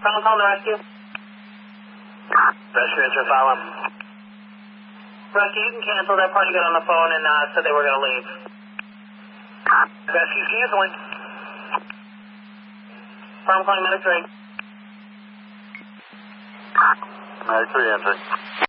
Someone calling the rescue? Rescue answer silent. Rescue, you can cancel. That party got on the phone and said they were going to leave. Rescue's canceling. I'm calling Medic 3. Medic 3 answering.